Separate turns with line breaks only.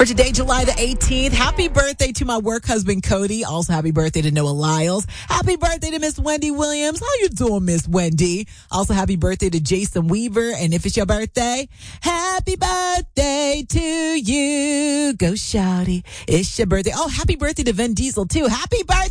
For today, July the 18th, happy birthday to my work husband, Cody. Also, happy birthday to Noah Lyles. Happy birthday to Miss Wendy Williams. How you doing, Miss Wendy? Also, happy birthday to Jason Weaver. And if it's your birthday, happy birthday to you. Go, shawty. It's your birthday. Oh, happy birthday to Vin Diesel, too. Happy birthday.